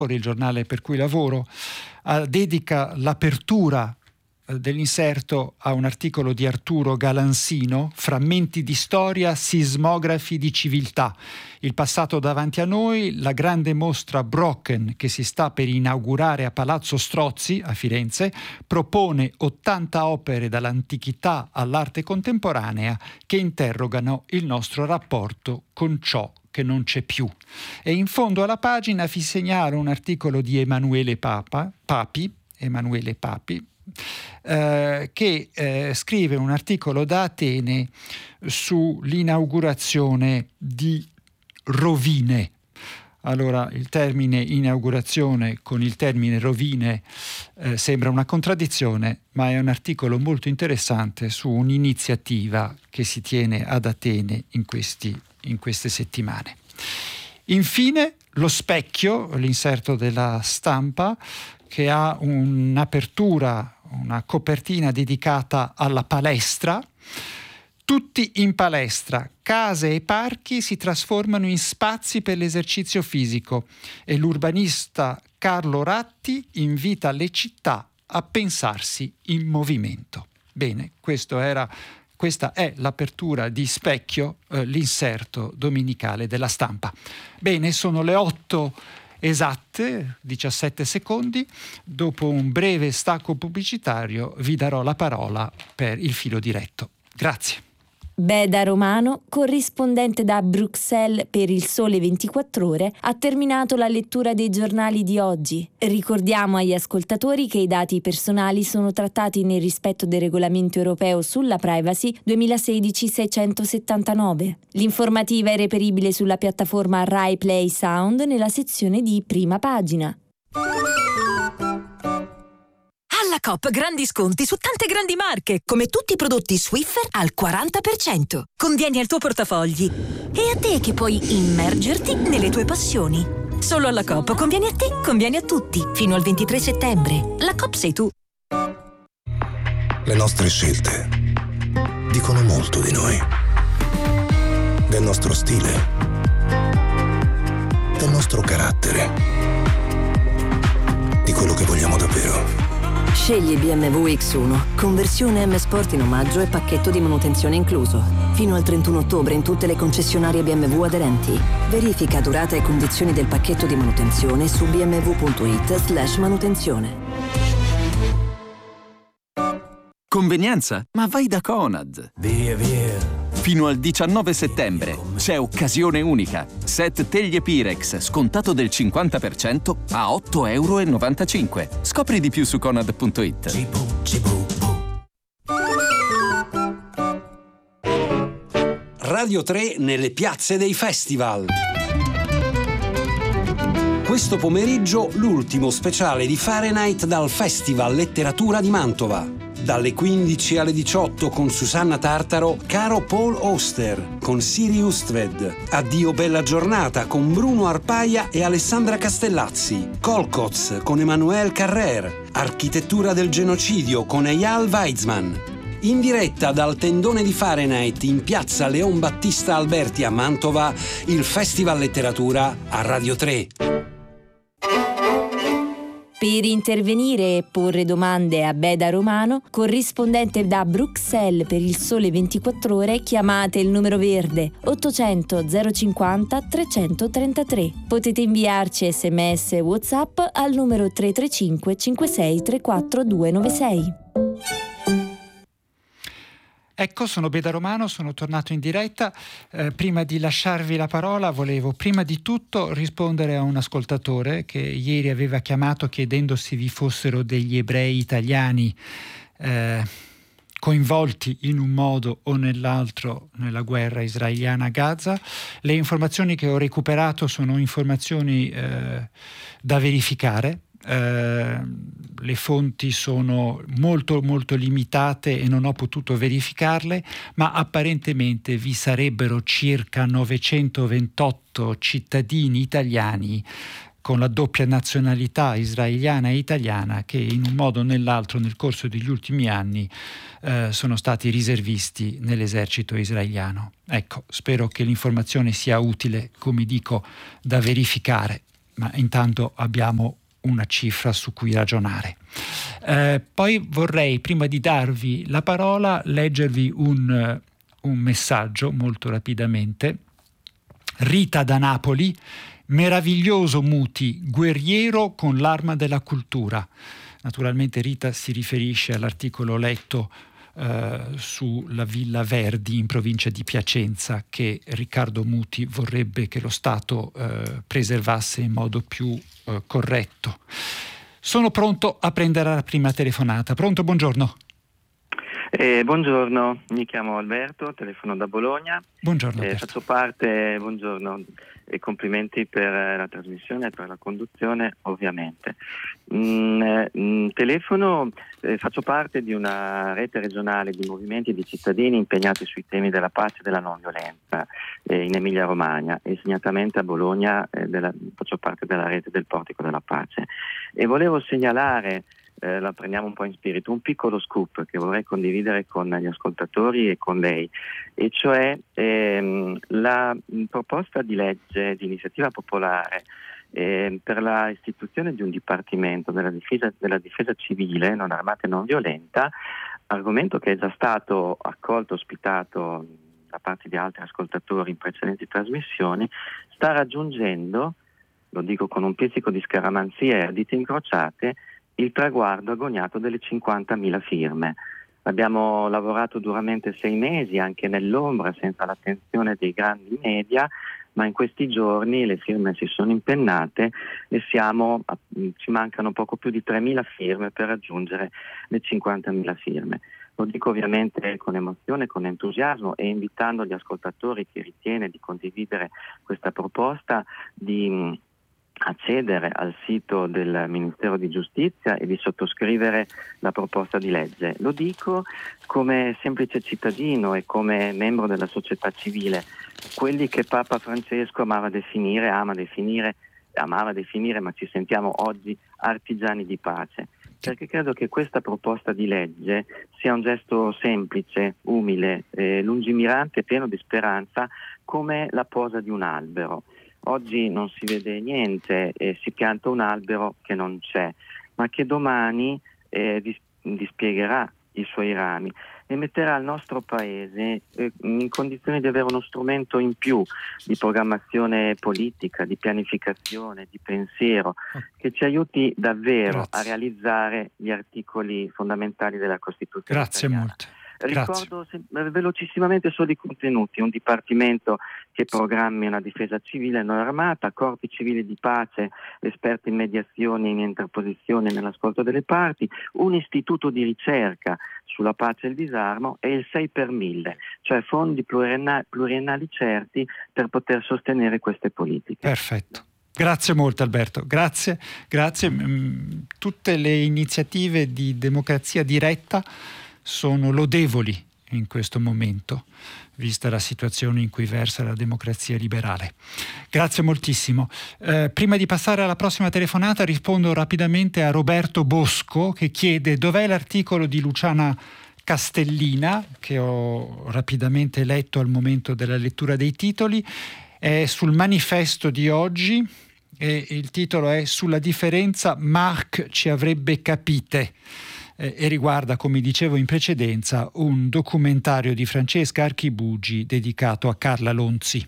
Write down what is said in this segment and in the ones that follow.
il giornale per cui lavoro, dedica l'apertura dell'inserto a un articolo di Arturo Galansino, Frammenti di storia, sismografi di civiltà. Il passato davanti a noi, la grande mostra Brocken che si sta per inaugurare a Palazzo Strozzi a Firenze, propone 80 opere dall'antichità all'arte contemporanea che interrogano il nostro rapporto con ciò che non c'è più. E in fondo alla pagina vi segnalo un articolo di Emanuele Papi, che scrive un articolo da Atene sull'inaugurazione di rovine. Allora, il termine inaugurazione con il termine rovine sembra una contraddizione, ma è un articolo molto interessante su un'iniziativa che si tiene ad Atene in queste settimane. Infine, Lo Specchio, l'inserto della Stampa, che ha un'apertura, una copertina dedicata alla palestra. Tutti in palestra, case e parchi si trasformano in spazi per l'esercizio fisico e l'urbanista Carlo Ratti invita le città a pensarsi in movimento. Bene, questa è l'apertura di Specchio, l'inserto domenicale della Stampa. Bene, sono le 8 esatte, 17 secondi. Dopo un breve stacco pubblicitario vi darò la parola per il filo diretto. Grazie. Beda Romano, corrispondente da Bruxelles per Il Sole 24 Ore, ha terminato la lettura dei giornali di oggi. Ricordiamo agli ascoltatori che i dati personali sono trattati nel rispetto del regolamento europeo sulla privacy 2016-679. L'informativa è reperibile sulla piattaforma Rai Play Sound nella sezione di Prima Pagina. Alla Coop grandi sconti su tante grandi marche, come tutti i prodotti Swiffer al 40%. Convieni al tuo portafogli e a te che puoi immergerti nelle tue passioni. Solo alla Coop convieni a te, convieni a tutti. Fino al 23 settembre. La Coop sei tu. Le nostre scelte dicono molto di noi. Del nostro stile. Del nostro carattere. Di quello che vogliamo davvero. Scegli BMW X1, conversione M Sport in omaggio e pacchetto di manutenzione incluso. Fino al 31 ottobre in tutte le concessionarie BMW aderenti. Verifica durata e condizioni del pacchetto di manutenzione su bmw.it/manutenzione. Convenienza? Ma vai da Conad! Via! Fino al 19 settembre c'è occasione unica. Set teglie Pirex scontato del 50% a €8,95. Scopri di più su Conad.it. Radio 3 nelle piazze dei festival. Questo pomeriggio l'ultimo speciale di Fahrenheit dal Festival Letteratura di Mantova. Dalle 15 alle 18 con Susanna Tartaro, Caro Paul Auster con Siri Ustved. Addio bella giornata con Bruno Arpaia e Alessandra Castellazzi. Colcoz con Emmanuel Carrer. Architettura del genocidio con Eyal Weizmann. In diretta dal tendone di Fahrenheit in piazza Leon Battista Alberti a Mantova, il Festival Letteratura a Radio 3. Per intervenire e porre domande a Beda Romano, corrispondente da Bruxelles per Il Sole 24 Ore, chiamate il numero verde 800 050 333. Potete inviarci SMS e WhatsApp al numero 335 56 34 296. Ecco, sono Beda Romano, sono tornato in diretta. Prima di lasciarvi la parola volevo prima di tutto rispondere a un ascoltatore che ieri aveva chiamato chiedendo se vi fossero degli ebrei italiani coinvolti in un modo o nell'altro nella guerra israeliana a Gaza. Le informazioni che ho recuperato sono informazioni da verificare. Le fonti sono molto molto limitate e non ho potuto verificarle, ma apparentemente vi sarebbero circa 928 cittadini italiani con la doppia nazionalità israeliana e italiana che in un modo o nell'altro nel corso degli ultimi anni sono stati riservisti nell'esercito israeliano. Ecco, spero che l'informazione sia utile, come dico, da verificare. ma intanto abbiamo una cifra su cui ragionare. Poi vorrei, prima di darvi la parola, leggervi un messaggio molto rapidamente. Rita da Napoli: meraviglioso Muti, guerriero con l'arma della cultura. Naturalmente Rita si riferisce all'articolo letto sulla Villa Verdi in provincia di Piacenza, che Riccardo Muti vorrebbe che lo Stato preservasse in modo più corretto. Sono pronto a prendere la prima telefonata. Pronto, buongiorno. Buongiorno, mi chiamo Alberto, telefono da Bologna. Buongiorno. Faccio parte, buongiorno, e complimenti per la trasmissione e per la conduzione, ovviamente. Faccio parte di una rete regionale di movimenti di cittadini impegnati sui temi della pace e della non violenza in Emilia-Romagna, e segnatamente a Bologna faccio parte della rete del Portico della Pace. E volevo segnalare, la prendiamo un po' in spirito, un piccolo scoop che vorrei condividere con gli ascoltatori e con lei, e cioè la proposta di legge di iniziativa popolare per la istituzione di un dipartimento della difesa civile non armata e non violenta, argomento che è già stato accolto, ospitato da parte di altri ascoltatori in precedenti trasmissioni, sta raggiungendo, lo dico con un pizzico di scaramanzia e a dita incrociate, il traguardo agognato delle 50.000 firme. Abbiamo lavorato duramente 6 mesi, anche nell'ombra, senza l'attenzione dei grandi media, ma in questi giorni le firme si sono impennate e ci mancano poco più di 3.000 firme per raggiungere le 50.000 firme. Lo dico ovviamente con emozione, con entusiasmo, e invitando gli ascoltatori, chi ritiene di condividere questa proposta, di accedere al sito del Ministero di Giustizia e di sottoscrivere la proposta di legge. Lo dico come semplice cittadino e come membro della società civile, quelli che Papa Francesco amava definire, ma ci sentiamo oggi artigiani di pace. Perché credo che questa proposta di legge sia un gesto semplice, umile, lungimirante, pieno di speranza, come la posa di un albero. Oggi non si vede niente, si pianta un albero che non c'è, ma che domani dispiegherà i suoi rami e metterà il nostro paese in condizioni di avere uno strumento in più di programmazione politica, di pianificazione, di pensiero, che ci aiuti davvero a realizzare gli articoli fondamentali della Costituzione. Grazie italiana. molto. Ricordo velocissimamente solo i contenuti: un dipartimento che programmi una difesa civile non armata, corpi civili di pace, esperti in mediazione e in interposizione nell'ascolto delle parti, un istituto di ricerca sulla pace e il disarmo e il 6 per 1000, cioè fondi pluriennali certi per poter sostenere queste politiche. Perfetto. Grazie molto Alberto, grazie. Tutte le iniziative di democrazia diretta sono lodevoli in questo momento, vista la situazione in cui versa la democrazia liberale. Grazie moltissimo. Prima di passare alla prossima telefonata rispondo rapidamente a Roberto Bosco, che chiede dov'è l'articolo di Luciana Castellina, che ho rapidamente letto al momento della lettura dei titoli. È sul manifesto di oggi e il titolo è Sulla differenza Marx ci avrebbe capite. E riguarda, come dicevo in precedenza, un documentario di Francesca Archibugi dedicato a Carla Lonzi.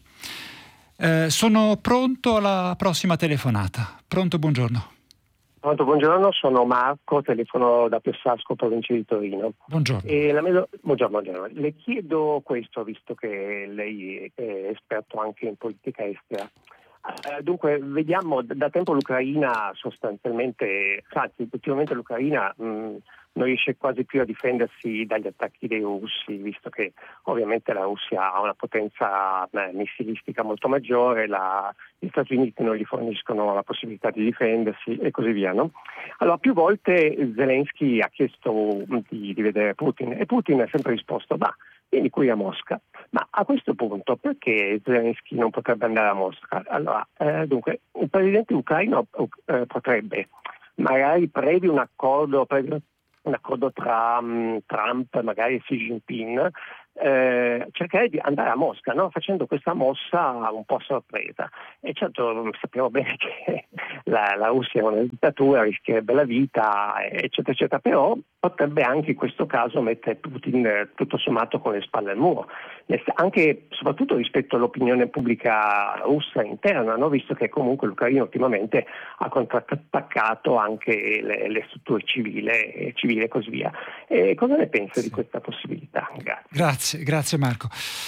Sono pronto alla prossima telefonata. Pronto, buongiorno. Pronto, buongiorno, sono Marco, telefono da Pessasco, provincia di Torino. Buongiorno. Buongiorno. Le chiedo questo, visto che lei è esperto anche in politica estera. Dunque, vediamo da tempo l'Ucraina sostanzialmente, ultimamente l'Ucraina non riesce quasi più a difendersi dagli attacchi dei russi, visto che ovviamente la Russia ha una potenza missilistica molto maggiore, gli Stati Uniti non gli forniscono la possibilità di difendersi e così via, no? Allora, più volte Zelensky ha chiesto di vedere Putin e Putin ha sempre risposto vieni qui a Mosca. Ma a questo punto perché Zelensky non potrebbe andare a Mosca? Allora, dunque, il presidente ucraino potrebbe, magari previo un accordo tra Trump magari e Xi Jinping, cercare di andare a Mosca, no? Facendo questa mossa un po' sorpresa. E certo sappiamo bene che la Russia è una dittatura, rischierebbe la vita, eccetera, eccetera, però potrebbe anche in questo caso mettere Putin tutto sommato con le spalle al muro, anche soprattutto rispetto all'opinione pubblica russa interna, no? Visto che comunque l'Ucraina ultimamente ha contrattaccato anche le strutture civili e così via. Cosa ne pensa di questa possibilità? Grazie Marco.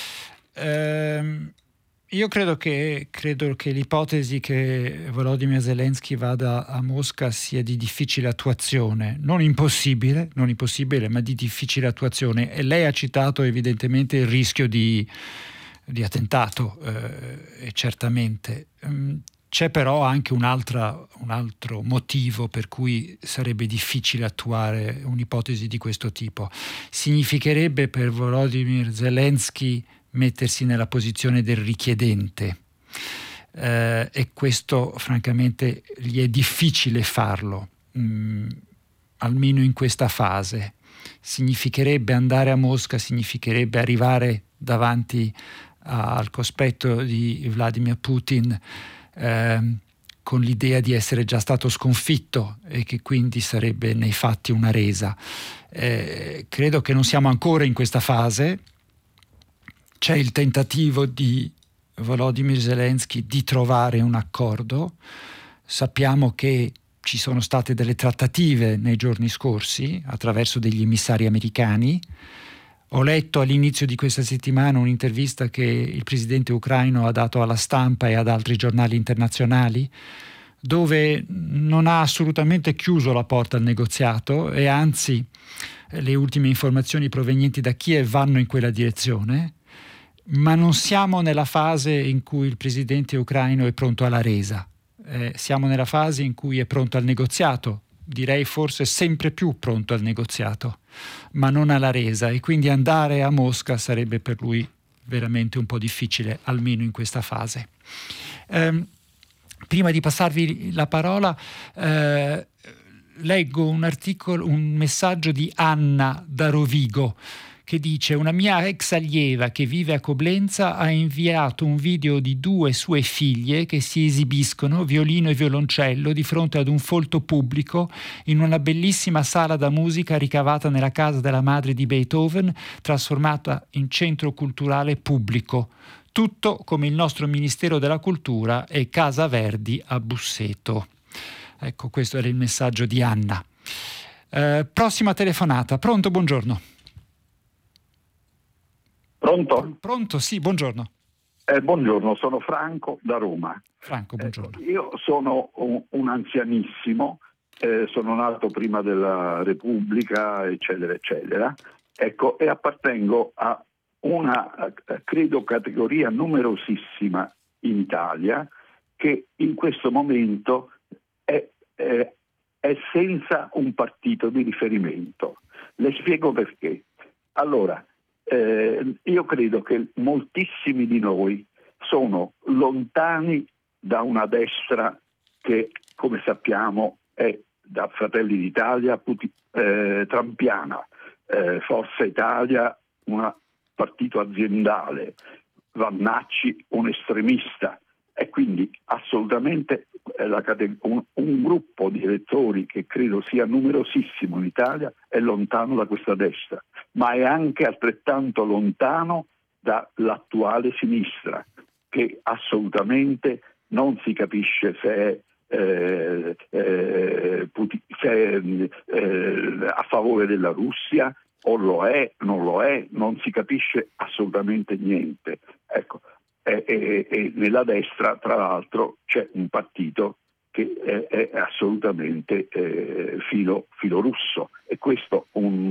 Io credo che l'ipotesi che Volodymyr Zelensky vada a Mosca sia di difficile attuazione, non impossibile, ma di difficile attuazione. E lei ha citato evidentemente il rischio di attentato, e certamente. C'è però anche un altro motivo per cui sarebbe difficile attuare un'ipotesi di questo tipo. Significherebbe per Volodymyr Zelensky mettersi nella posizione del richiedente, e questo francamente gli è difficile farlo, almeno in questa fase. Significherebbe andare a Mosca, significherebbe arrivare davanti al cospetto di Vladimir Putin con l'idea di essere già stato sconfitto e che quindi sarebbe nei fatti una resa. Credo che non siamo ancora in questa fase. C'è il tentativo di Volodymyr Zelensky di trovare un accordo. Sappiamo che ci sono state delle trattative nei giorni scorsi attraverso degli emissari americani. Ho letto all'inizio di questa settimana un'intervista che il presidente ucraino ha dato alla Stampa e ad altri giornali internazionali, dove non ha assolutamente chiuso la porta al negoziato e anzi le ultime informazioni provenienti da Kiev vanno in quella direzione, ma non siamo nella fase in cui il presidente ucraino è pronto alla resa. Siamo nella fase in cui è pronto al negoziato, direi forse sempre più pronto al negoziato, ma non alla resa, e quindi andare a Mosca sarebbe per lui veramente un po' difficile, almeno in questa fase. Prima di passarvi la parola, leggo un messaggio di Anna da Rovigo, che dice: una mia ex allieva che vive a Coblenza ha inviato un video di 2 sue figlie che si esibiscono, violino e violoncello, di fronte ad un folto pubblico in una bellissima sala da musica ricavata nella casa della madre di Beethoven, trasformata in centro culturale pubblico. Tutto come il nostro Ministero della Cultura e Casa Verdi a Busseto. Ecco, questo era il messaggio di Anna. Prossima telefonata. Pronto, buongiorno. Pronto? Pronto, sì, buongiorno. Buongiorno, sono Franco da Roma. Franco, buongiorno. Io sono un anzianissimo, sono nato prima della Repubblica, eccetera, eccetera. Ecco, e appartengo a una, credo, categoria numerosissima in Italia che in questo momento è senza un partito di riferimento. Le spiego perché. Allora, io credo che moltissimi di noi sono lontani da una destra che, come sappiamo, è da Fratelli d'Italia trampiana, Forza Italia un partito aziendale, Vannacci un estremista, e quindi assolutamente un gruppo di elettori che credo sia numerosissimo in Italia è lontano da questa destra, ma è anche altrettanto lontano dall'attuale sinistra, che assolutamente non si capisce se è a favore della Russia o lo è, non lo è, non si capisce assolutamente niente. Ecco. E nella destra, tra l'altro, c'è un partito che è assolutamente filo russo, e questo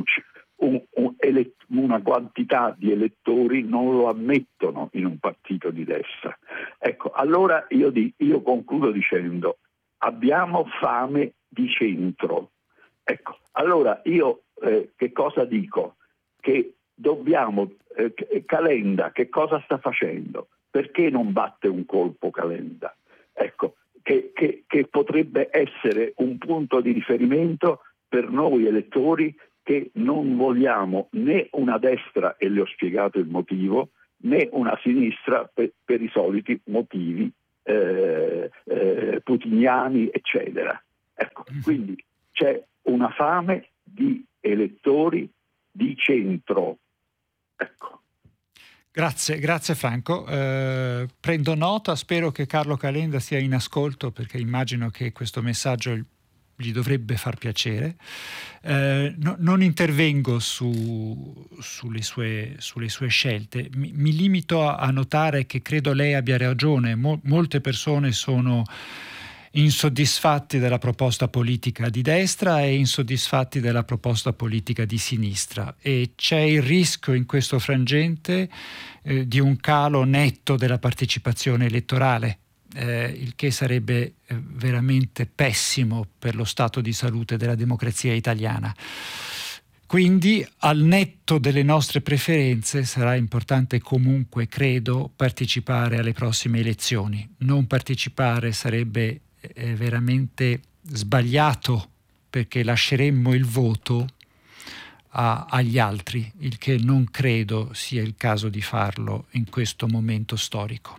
una quantità di elettori non lo ammettono in un partito di destra. Ecco, allora io concludo dicendo: abbiamo fame di centro. Ecco, allora io che cosa dico? Che dobbiamo Calenda che cosa sta facendo? Perché non batte un colpo Calenda? Ecco, che potrebbe essere un punto di riferimento per noi elettori che non vogliamo né una destra, e le ho spiegato il motivo, né una sinistra per i soliti motivi putiniani, eccetera. Ecco, quindi c'è una fame di elettori di centro. Ecco. Grazie Franco. Prendo nota, spero che Carlo Calenda sia in ascolto, perché immagino che questo messaggio gli dovrebbe far piacere. Non intervengo sulle sue scelte, mi limito a notare che credo lei abbia ragione. Molte persone sono insoddisfatti della proposta politica di destra e insoddisfatti della proposta politica di sinistra, e c'è il rischio in questo frangente di un calo netto della partecipazione elettorale, il che sarebbe veramente pessimo per lo stato di salute della democrazia italiana. Quindi, al netto delle nostre preferenze, sarà importante comunque, credo, partecipare alle prossime elezioni. Non partecipare sarebbe veramente sbagliato, perché lasceremmo il voto agli altri, il che non credo sia il caso di farlo in questo momento storico.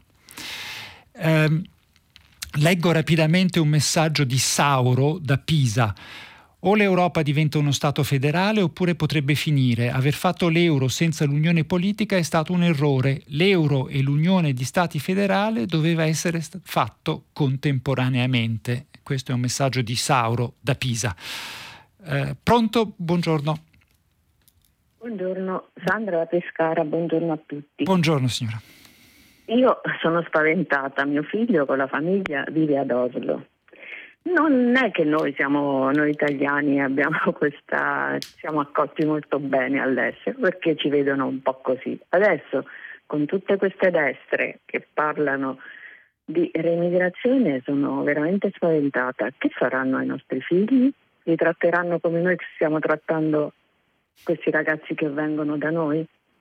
Leggo rapidamente un messaggio di Sauro da Pisa. O l'Europa diventa uno Stato federale oppure potrebbe finire. Aver fatto l'euro senza l'unione politica è stato un errore. L'euro e l'unione di Stati federali doveva essere fatto contemporaneamente. Questo è un messaggio di Sauro da Pisa. Pronto? Buongiorno. Buongiorno, Sandra da Pescara, buongiorno a tutti. Buongiorno signora. Io sono spaventata, mio figlio con la famiglia vive ad Oslo. Non è che noi italiani siamo accolti molto bene all'estero, perché ci vedono un po' così. Adesso, con tutte queste destre che parlano di remigrazione, sono veramente spaventata. Che faranno ai nostri figli? Li tratteranno come noi stiamo trattando questi ragazzi che vengono da noi?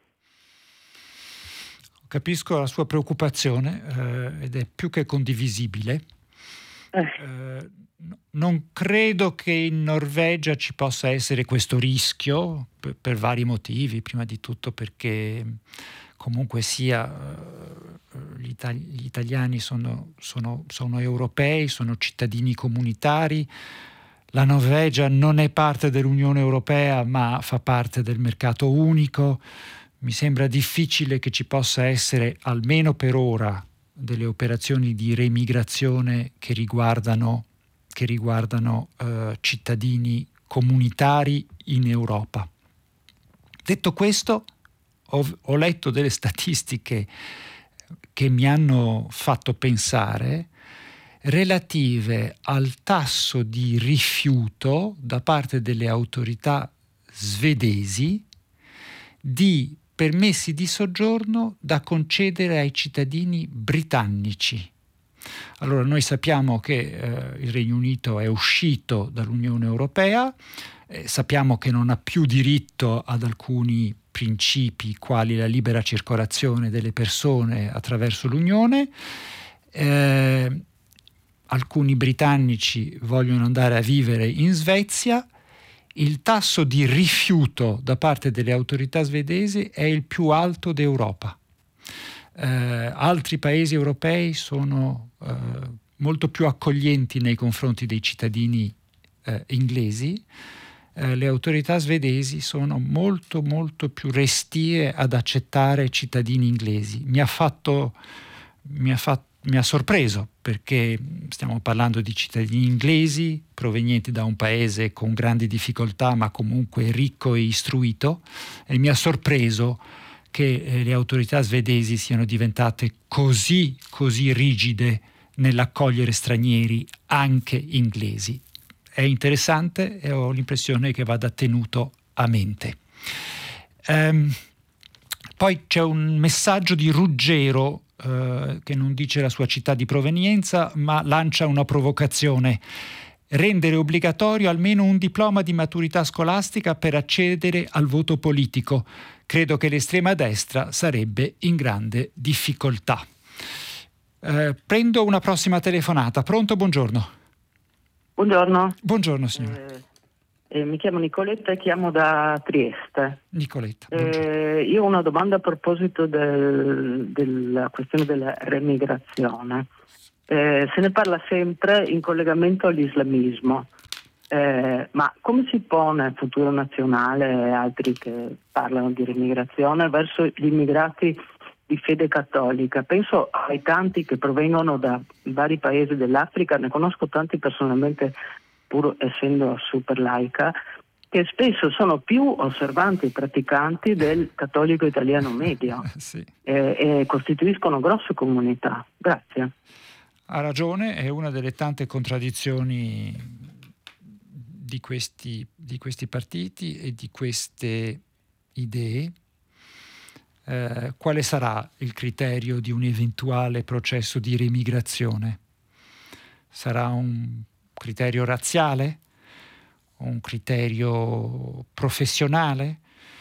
Capisco la sua preoccupazione ed è più che condivisibile. Non credo che in Norvegia ci possa essere questo rischio per vari motivi. Prima di tutto perché comunque sia gli italiani sono europei, sono cittadini comunitari. La Norvegia non è parte dell'Unione Europea, ma fa parte del mercato unico. Mi sembra difficile che ci possa essere, almeno per ora, delle operazioni di remigrazione che riguardano cittadini comunitari in Europa. Detto questo, ho letto delle statistiche che mi hanno fatto pensare, relative al tasso di rifiuto da parte delle autorità svedesi di permessi di soggiorno da concedere ai cittadini britannici. Allora, noi sappiamo che il Regno Unito è uscito dall'Unione Europea, sappiamo che non ha più diritto ad alcuni principi quali la libera circolazione delle persone attraverso l'Unione. Alcuni britannici vogliono andare a vivere in Svezia. Il tasso di rifiuto da parte delle autorità svedesi è il più alto d'Europa. Altri paesi europei sono molto più accoglienti nei confronti dei cittadini inglesi. Le autorità svedesi sono molto molto più restie ad accettare cittadini inglesi. Mi ha sorpreso, perché stiamo parlando di cittadini inglesi provenienti da un paese con grandi difficoltà ma comunque ricco e istruito, e mi ha sorpreso che le autorità svedesi siano diventate così rigide nell'accogliere stranieri, anche inglesi. È interessante e ho l'impressione che vada tenuto a mente. Poi c'è un messaggio di Ruggero che non dice la sua città di provenienza, ma lancia una provocazione: rendere obbligatorio almeno un diploma di maturità scolastica per accedere al voto politico. Credo che l'estrema destra sarebbe in grande difficoltà. Prendo una prossima telefonata. Pronto? Buongiorno. Buongiorno. Buongiorno signora. Mi chiamo Nicoletta e chiamo da Trieste. Nicoletta. Io ho una domanda a proposito della questione della remigrazione. Se ne parla sempre in collegamento all'islamismo, ma come si pone Futuro Nazionale e altri che parlano di remigrazione verso gli immigrati di fede cattolica? Penso ai tanti che provengono da vari paesi dell'Africa, ne conosco tanti personalmente pur essendo super laica, che spesso sono più osservanti e praticanti del cattolico italiano medio. Sì. E costituiscono grosse comunità. Grazie. Ha ragione, è una delle tante contraddizioni di questi partiti e di queste idee. Quale sarà il criterio di un eventuale processo di remigrazione? Sarà un criterio razziale? Un criterio professionale?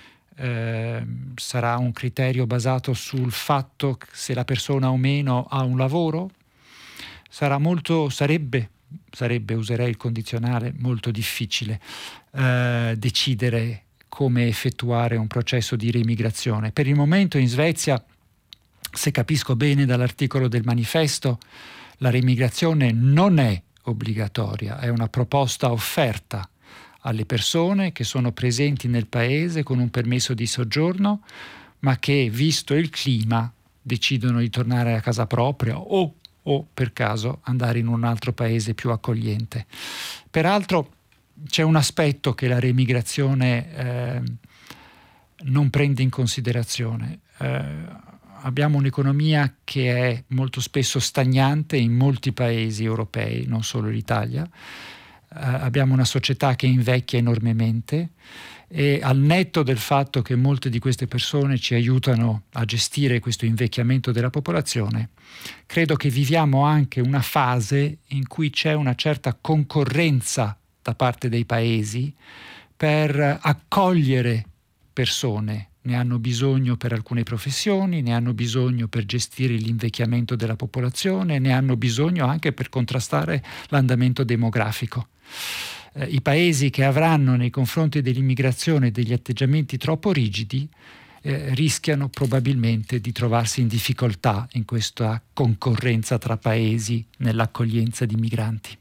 Sarà un criterio basato sul fatto se la persona o meno ha un lavoro? Sarebbe, userei il condizionale, molto difficile decidere come effettuare un processo di remigrazione. Per il momento in Svezia, se capisco bene dall'articolo del manifesto, la remigrazione non è obbligatoria, è una proposta offerta alle persone che sono presenti nel paese con un permesso di soggiorno, ma che, visto il clima, decidono di tornare a casa propria o per caso andare in un altro paese più accogliente. Peraltro c'è un aspetto che la remigrazione non prende in considerazione. Abbiamo un'economia che è molto spesso stagnante in molti paesi europei, non solo l'Italia. Abbiamo una società che invecchia enormemente e, al netto del fatto che molte di queste persone ci aiutano a gestire questo invecchiamento della popolazione, credo che viviamo anche una fase in cui c'è una certa concorrenza da parte dei paesi per accogliere persone. Ne hanno bisogno per alcune professioni, ne hanno bisogno per gestire l'invecchiamento della popolazione, ne hanno bisogno anche per contrastare l'andamento demografico. I paesi che avranno nei confronti dell'immigrazione degli atteggiamenti troppo rigidi rischiano probabilmente di trovarsi in difficoltà in questa concorrenza tra paesi nell'accoglienza di migranti.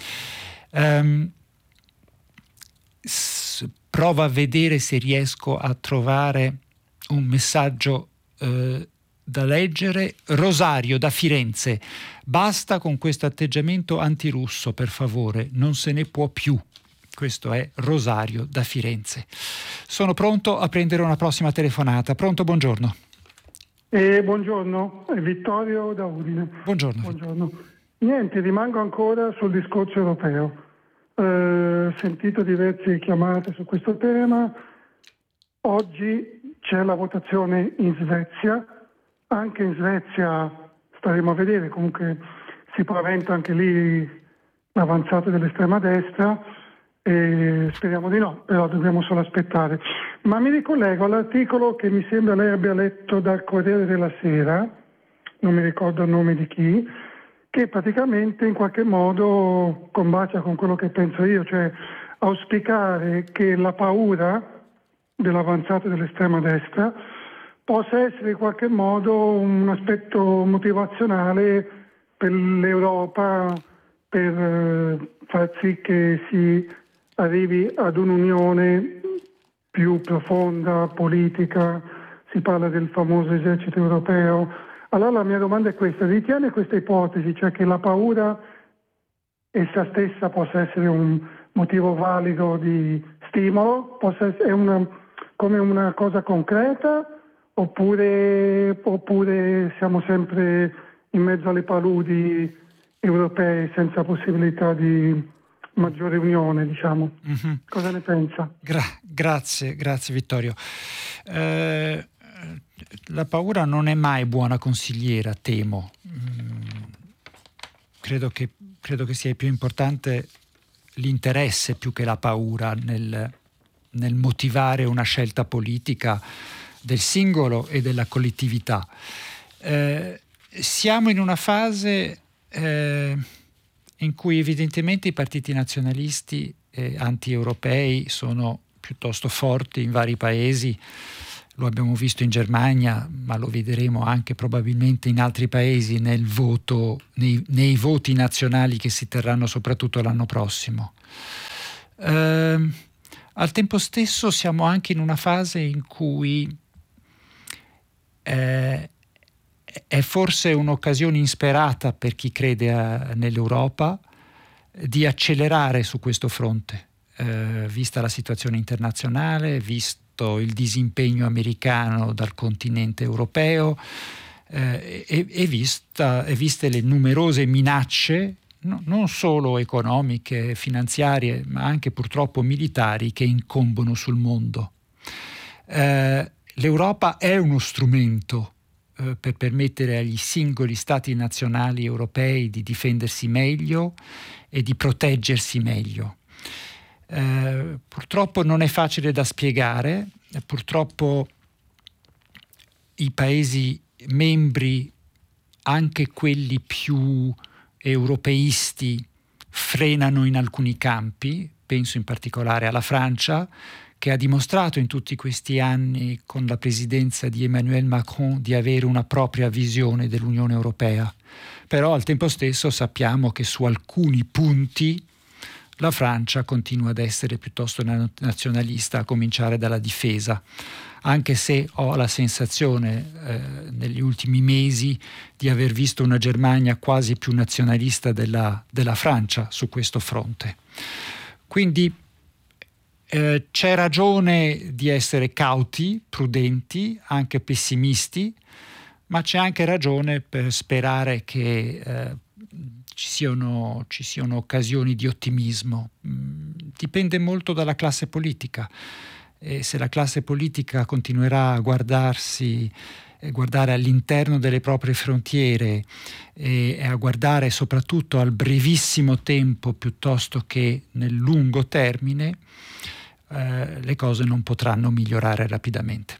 Provo a vedere se riesco a trovare un messaggio da leggere. Rosario da Firenze: basta con questo atteggiamento antirusso, per favore, non se ne può più. Questo è Rosario da Firenze. Sono pronto a prendere una prossima telefonata. Pronto, buongiorno. Buongiorno, è Vittorio da Udine. Buongiorno. Niente, rimango ancora sul discorso europeo. Sentito diverse chiamate su questo tema. Oggi c'è la votazione in Svezia. Anche in Svezia staremo a vedere, comunque si paventa anche lì l'avanzata dell'estrema destra e speriamo di no, però dobbiamo solo aspettare. Ma mi ricollego all'articolo che mi sembra lei abbia letto dal Corriere della Sera, non mi ricordo il nome di chi, che praticamente in qualche modo combacia con quello che penso io, cioè auspicare che la paura dell'avanzata dell'estrema destra possa essere in qualche modo un aspetto motivazionale per l'Europa, per far sì che si arrivi ad un'unione più profonda, politica. Si parla del famoso esercito europeo. Allora la mia domanda è questa: ritiene questa ipotesi, cioè che la paura essa stessa possa essere un motivo valido di stimolo, possa essere come una cosa concreta, oppure siamo sempre in mezzo alle paludi europee senza possibilità di maggiore unione, diciamo. Mm-hmm. Cosa ne pensa? Grazie Vittorio. La paura non è mai buona consigliera, temo. Credo che sia più importante l'interesse più che la paura nel motivare una scelta politica del singolo e della collettività. Siamo in una fase in cui evidentemente i partiti nazionalisti anti-europei sono piuttosto forti in vari paesi. Lo abbiamo visto in Germania, ma lo vedremo anche probabilmente in altri paesi nei voti nazionali che si terranno soprattutto l'anno prossimo. Al tempo stesso siamo anche in una fase in cui è forse un'occasione insperata per chi crede nell'Europa di accelerare su questo fronte, vista la situazione internazionale, visto il disimpegno americano dal continente europeo e viste le numerose minacce, non solo economiche, finanziarie, ma anche purtroppo militari, che incombono sul mondo. L'Europa è uno strumento per permettere agli singoli stati nazionali europei di difendersi meglio e di proteggersi meglio. Purtroppo non è facile da spiegare, purtroppo i Paesi membri, anche quelli più europeisti, frenano in alcuni campi. Penso in particolare alla Francia, che ha dimostrato in tutti questi anni con la presidenza di Emmanuel Macron di avere una propria visione dell'Unione Europea. Però al tempo stesso sappiamo che su alcuni punti la Francia continua ad essere piuttosto nazionalista, a cominciare dalla difesa, anche se ho la sensazione negli ultimi mesi di aver visto una Germania quasi più nazionalista della Francia su questo fronte. Quindi c'è ragione di essere cauti, prudenti, anche pessimisti, ma c'è anche ragione per sperare che ci siano occasioni di ottimismo. Dipende molto dalla classe politica, e se la classe politica continuerà a guardare all'interno delle proprie frontiere e a guardare soprattutto al brevissimo tempo piuttosto che nel lungo termine, le cose non potranno migliorare rapidamente.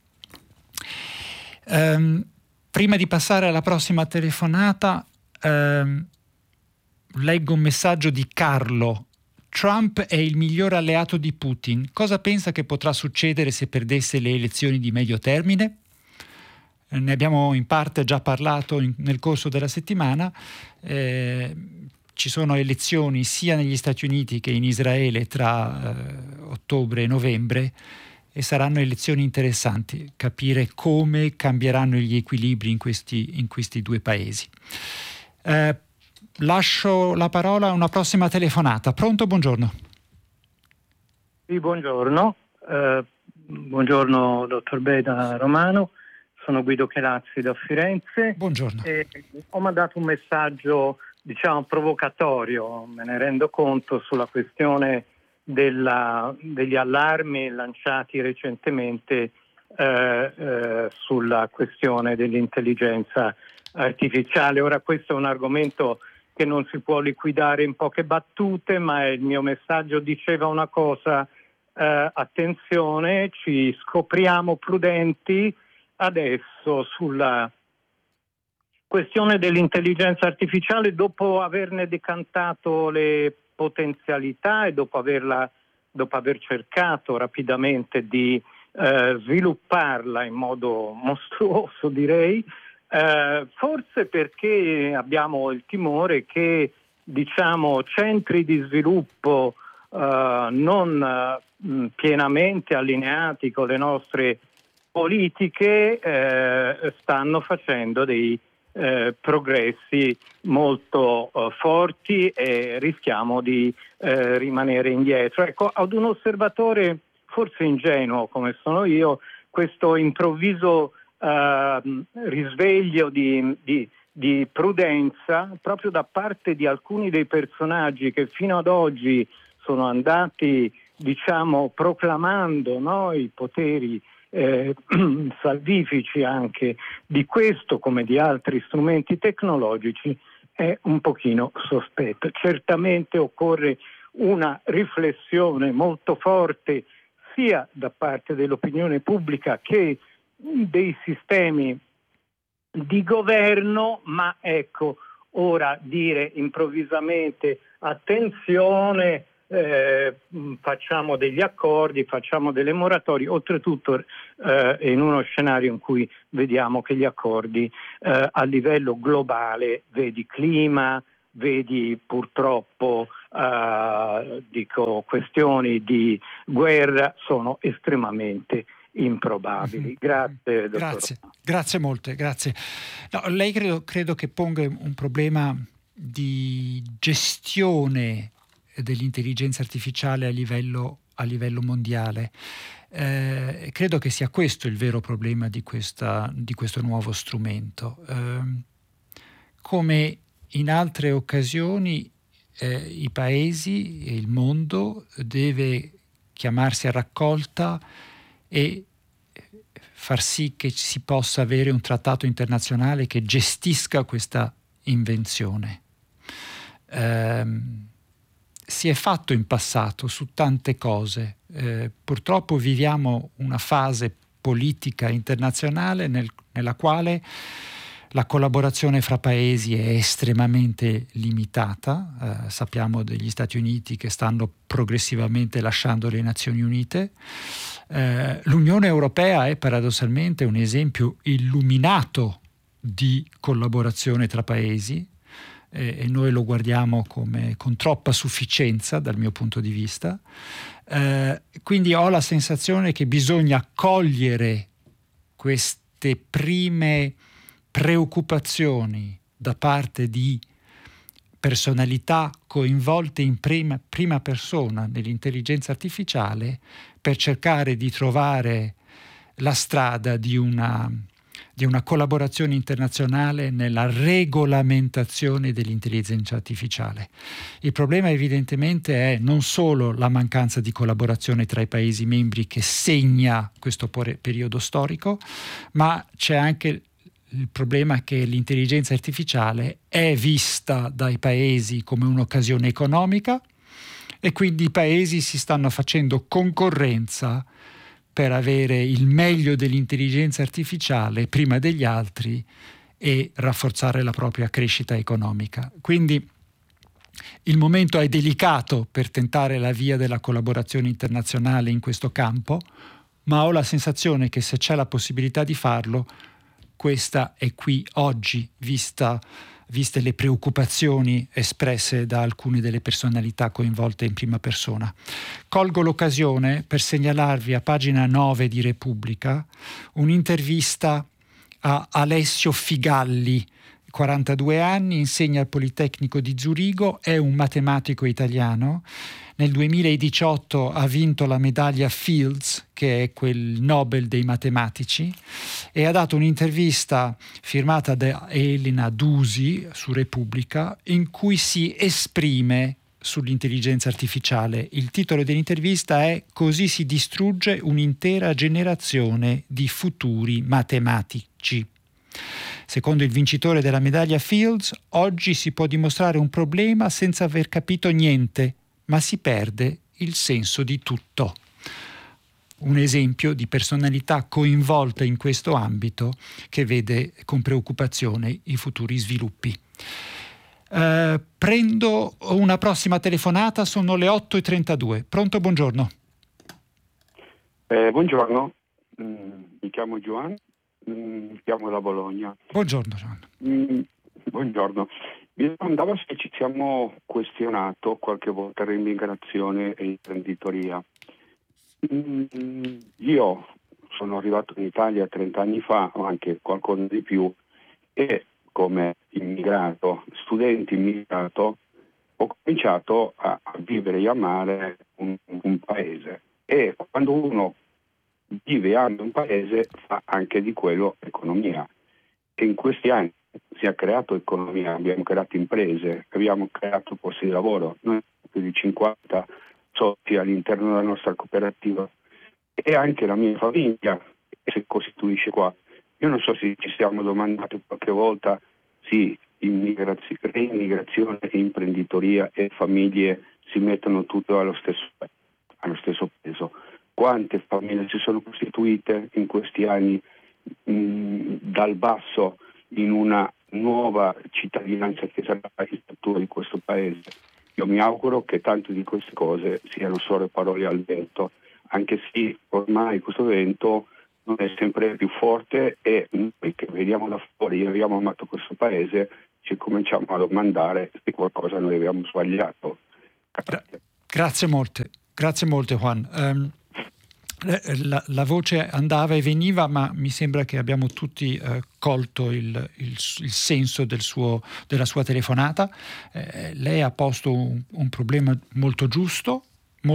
Prima di passare alla prossima telefonata, leggo un messaggio di Carlo. Trump è il miglior alleato di Putin. Cosa pensa che potrà succedere se perdesse le elezioni di medio termine? Ne abbiamo in parte già parlato nel corso della settimana. Ci sono elezioni sia negli Stati Uniti che in Israele tra ottobre e novembre, e saranno elezioni interessanti, capire come cambieranno gli equilibri in questi due paesi. Lascio la parola a una prossima telefonata. Pronto? Buongiorno. Sì, buongiorno. Buongiorno dottor Beda Romano. Sono Guido Chelazzi da Firenze. Buongiorno. Ho mandato un messaggio, provocatorio, me ne rendo conto, sulla questione degli allarmi lanciati recentemente sulla questione dell'intelligenza artificiale. Ora, questo è un argomento che non si può liquidare in poche battute, ma il mio messaggio diceva una cosa: attenzione, ci scopriamo prudenti adesso sulla questione dell'intelligenza artificiale, dopo averne decantato le potenzialità e dopo aver cercato rapidamente di svilupparla in modo mostruoso, direi. Forse perché abbiamo il timore che centri di sviluppo non pienamente allineati con le nostre politiche stanno facendo dei progressi molto forti e rischiamo di rimanere indietro. Ecco, ad un osservatore forse ingenuo come sono io, questo improvviso risveglio di prudenza proprio da parte di alcuni dei personaggi che fino ad oggi sono andati proclamando, no, i poteri salvifici anche di questo come di altri strumenti tecnologici, è un pochino sospetto. Certamente occorre una riflessione molto forte sia da parte dell'opinione pubblica che dei sistemi di governo, ma ecco, ora dire improvvisamente attenzione, facciamo degli accordi, facciamo delle moratorie, oltretutto in uno scenario in cui vediamo che gli accordi a livello globale, vedi clima, vedi purtroppo questioni di guerra, sono estremamente improbabili. Grazie, dottor. Grazie molte, grazie. No, lei credo che ponga un problema di gestione dell'intelligenza artificiale a livello mondiale. Credo che sia questo il vero problema di questo nuovo strumento. Come in altre occasioni i paesi e il mondo deve chiamarsi a raccolta e far sì che si possa avere un trattato internazionale che gestisca questa invenzione. Si è fatto in passato su tante cose. Purtroppo viviamo una fase politica internazionale nella quale la collaborazione fra paesi è estremamente limitata. Sappiamo degli Stati Uniti che stanno progressivamente lasciando le Nazioni Unite. L'Unione Europea è paradossalmente un esempio illuminato di collaborazione tra paesi, e noi lo guardiamo con troppa sufficienza dal mio punto di vista. Quindi ho la sensazione che bisogna cogliere queste prime preoccupazioni da parte di personalità coinvolte in prima persona nell'intelligenza artificiale per cercare di trovare la strada di una collaborazione internazionale nella regolamentazione dell'intelligenza artificiale. Il problema evidentemente è non solo la mancanza di collaborazione tra i Paesi membri che segna questo periodo storico, ma c'è anche il problema che l'intelligenza artificiale è vista dai Paesi come un'occasione economica e quindi i Paesi si stanno facendo concorrenza per avere il meglio dell'intelligenza artificiale prima degli altri e rafforzare la propria crescita economica. Quindi il momento è delicato per tentare la via della collaborazione internazionale in questo campo, ma ho la sensazione che se c'è la possibilità di farlo, questa è qui oggi, viste le preoccupazioni espresse da alcune delle personalità coinvolte in prima persona. Colgo l'occasione per segnalarvi a pagina 9 di Repubblica un'intervista a Alessio Figalli, 42 anni, insegna al Politecnico di Zurigo, è un matematico italiano. Nel 2018 ha vinto la medaglia Fields, che è quel Nobel dei matematici, e ha dato un'intervista firmata da Elena Dusi su Repubblica in cui si esprime sull'intelligenza artificiale. Il titolo dell'intervista è "Così si distrugge un'intera generazione di futuri matematici". Secondo il vincitore della medaglia Fields, oggi si può dimostrare un problema senza aver capito niente, ma si perde il senso di tutto. Un esempio di personalità coinvolta in questo ambito che vede con preoccupazione i futuri sviluppi. Prendo una prossima telefonata, sono le 8:32. Pronto, buongiorno. Buongiorno, mi chiamo Giovanni, chiamo da Bologna. Buongiorno Giovanni. Buongiorno. Mi domandavo se ci siamo questionato qualche volta l'immigrazione e l'imprenditoria. Io sono arrivato in Italia 30 anni fa, o anche qualcosa di più, e come immigrato, studente immigrato, ho cominciato a vivere e amare un paese. E quando uno vive e ama un paese fa anche di quello economia. E in questi anni si è creato economia, abbiamo creato imprese, abbiamo creato posti di lavoro, noi più di 50 soci all'interno della nostra cooperativa e anche la mia famiglia si costituisce qua. Io non so se ci siamo domandati qualche volta, sì, reimmigrazione e imprenditoria e famiglie si mettono tutto allo stesso peso. Quante famiglie si sono costituite in questi anni dal basso in una nuova cittadinanza che sarà la struttura di questo paese? io mi auguro che tante di queste cose siano solo parole al vento, anche se ormai questo vento non è sempre più forte e noi che vediamo da fuori, abbiamo amato questo paese, ci cominciamo a domandare se qualcosa noi abbiamo sbagliato. Grazie molte Juan. La voce andava e veniva, ma mi sembra che abbiamo tutti colto il senso della sua telefonata. Lei ha posto un problema molto giusto.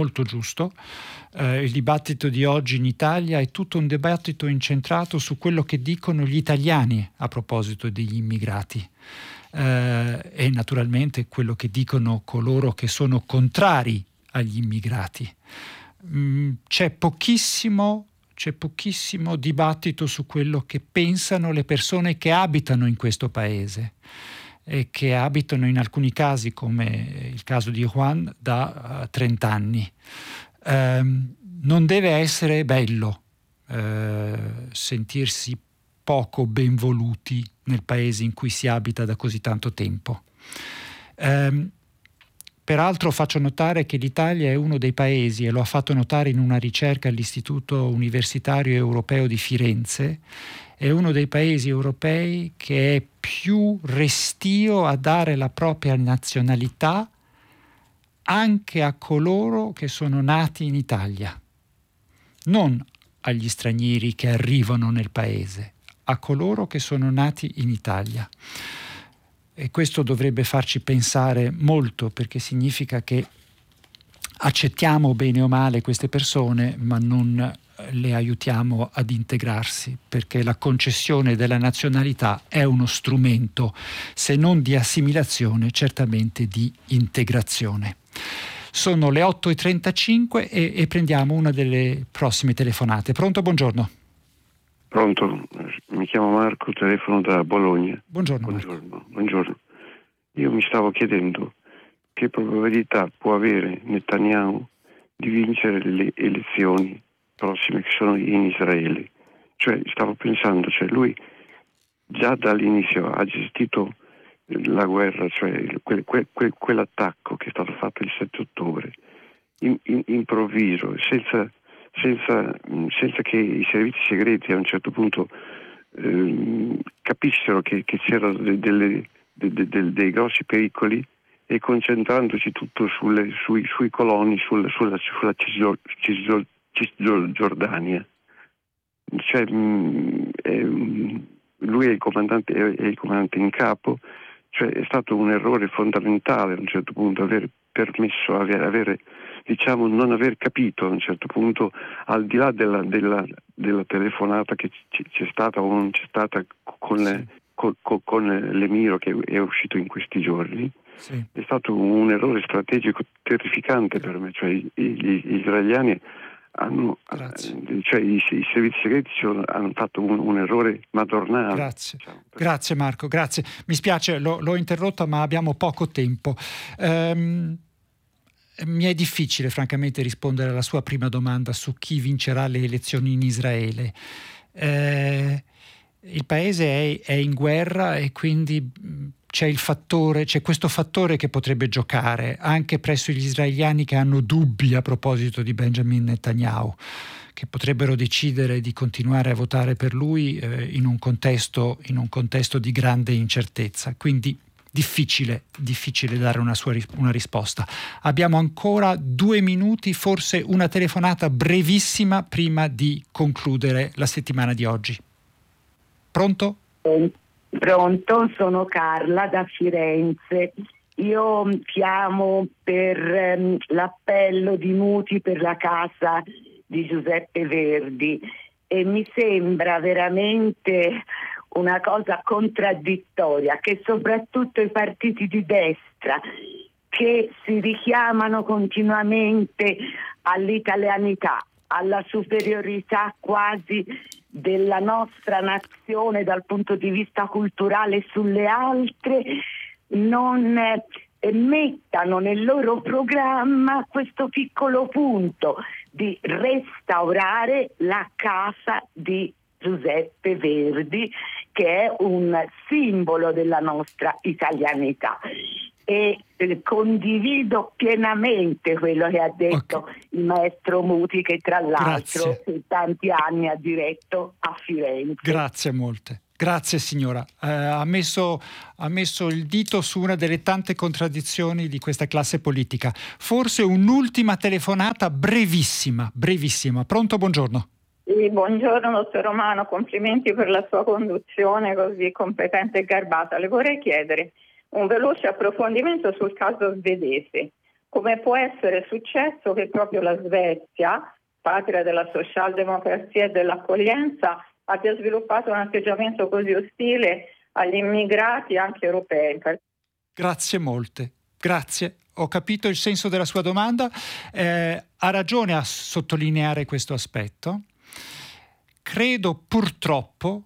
Il dibattito di oggi in Italia è tutto un dibattito incentrato su quello che dicono gli italiani a proposito degli immigrati. E naturalmente quello che dicono coloro che sono contrari agli immigrati. C'è pochissimo dibattito su quello che pensano le persone che abitano in questo paese e che abitano in alcuni casi, come il caso di Juan, da 30 anni. Non deve essere bello sentirsi poco benvoluti nel paese in cui si abita da così tanto tempo. Peraltro faccio notare che l'Italia è uno dei paesi, e lo ha fatto notare in una ricerca all'Istituto Universitario Europeo di Firenze, è uno dei paesi europei che è più restio a dare la propria nazionalità anche a coloro che sono nati in Italia, non agli stranieri che arrivano nel paese, a coloro che sono nati in Italia. E questo dovrebbe farci pensare molto, perché significa che accettiamo bene o male queste persone, ma non le aiutiamo ad integrarsi, perché la concessione della nazionalità è uno strumento, se non di assimilazione, certamente di integrazione. Sono le 8:35 e prendiamo una delle prossime telefonate. Pronto, buongiorno. Pronto, mi chiamo Marco, telefono da Bologna. Buongiorno. Io mi stavo chiedendo che probabilità può avere Netanyahu di vincere le elezioni prossime che sono in Israele. Cioè, stavo pensando, lui già dall'inizio ha gestito la guerra, cioè quell'attacco che è stato fatto il 7 ottobre, improvviso, senza che i servizi segreti a un certo punto capissero che c'erano dei grossi pericoli, e concentrandosi tutto sui coloni, sulla Cisgiordania. Cioè, lui è il comandante in capo. Cioè, è stato un errore fondamentale a un certo punto aver permesso, non aver capito a un certo punto, al di là della telefonata che c'è stata o non c'è stata con l'Emiro che è uscito in questi giorni. Sì. È stato un errore strategico terrificante per me. Cioè, gli israeliani i servizi segreti hanno fatto un errore madornale. Grazie Marco, grazie. Mi spiace, l'ho interrotta, ma abbiamo poco tempo. Mi è difficile francamente rispondere alla sua prima domanda su chi vincerà le elezioni in Israele. Il paese è in guerra e quindi c'è questo fattore che potrebbe giocare anche presso gli israeliani, che hanno dubbi a proposito di Benjamin Netanyahu, che potrebbero decidere di continuare a votare per lui in un contesto di grande incertezza. Quindi difficile dare una risposta. Abbiamo ancora 2 minuti, forse una telefonata brevissima prima di concludere la settimana di oggi. Pronto? Pronto, sono Carla da Firenze. Io chiamo per l'appello di mutui per la casa di Giuseppe Verdi e mi sembra veramente una cosa contraddittoria che soprattutto i partiti di destra, che si richiamano continuamente all'italianità, alla superiorità quasi della nostra nazione dal punto di vista culturale sulle altre, non mettano nel loro programma questo piccolo punto di restaurare la casa di Giuseppe Verdi, che è un simbolo della nostra italianità. e condivido pienamente quello che ha detto il maestro Muti, che tra l'altro per tanti anni ha diretto a Firenze. Grazie molte. Grazie signora, ha messo il dito su una delle tante contraddizioni di questa classe politica. Forse un'ultima telefonata brevissima. Pronto, buongiorno. Sì, buongiorno dottor Romano, complimenti per la sua conduzione così competente e garbata. Le vorrei chiedere un veloce approfondimento sul caso svedese. Come può essere successo che proprio la Svezia, patria della socialdemocrazia e dell'accoglienza, abbia sviluppato un atteggiamento così ostile agli immigrati anche europei? Grazie molte, grazie. Ho capito il senso della sua domanda. Ha ragione a sottolineare questo aspetto. Credo purtroppo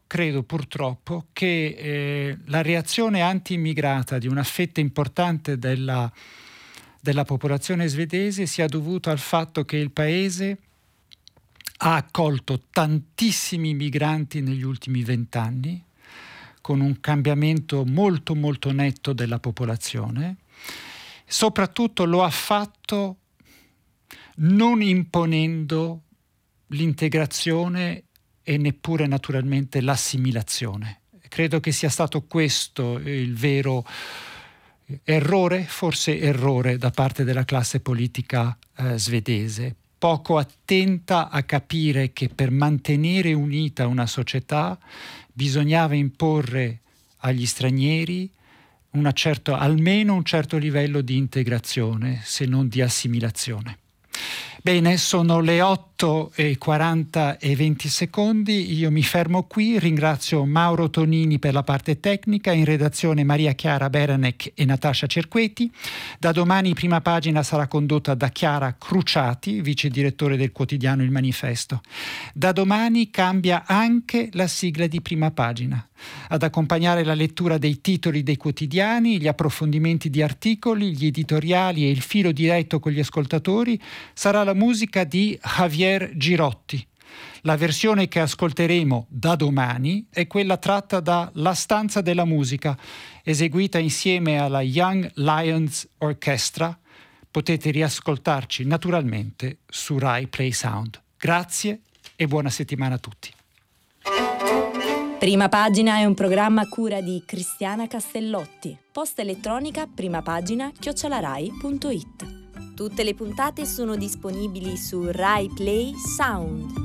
che la reazione anti-immigrata di una fetta importante della popolazione svedese sia dovuta al fatto che il paese ha accolto tantissimi migranti negli ultimi 20 anni, con un cambiamento molto molto netto della popolazione. Soprattutto lo ha fatto non imponendo l'integrazione e neppure naturalmente l'assimilazione. Credo che sia stato questo il vero errore, forse errore da parte della classe politica svedese, poco attenta a capire che per mantenere unita una bisognava imporre agli stranieri almeno un certo livello di integrazione, se non di assimilazione. Bene, sono le 8:40 io mi fermo qui, ringrazio Mauro Tonini per la parte tecnica, in redazione Maria Chiara Beranec e Natascia Cerqueti. Da domani Prima Pagina sarà condotta da Chiara Cruciati, vice direttore del quotidiano Il Manifesto. Da domani cambia anche la sigla di Prima Pagina. Ad accompagnare la lettura dei titoli dei quotidiani, gli approfondimenti di articoli, gli editoriali e il filo diretto con gli ascoltatori sarà la musica di Javier Girotti. La versione che ascolteremo da domani è quella tratta da La stanza della musica, eseguita insieme alla Young Lions Orchestra. Potete riascoltarci naturalmente su Rai Play Sound. Grazie e buona settimana a tutti. Prima Pagina è un programma a cura di Cristiana Castellotti. Posta elettronica primapagina@rai.it. Tutte le puntate sono disponibili su Rai Play Sound.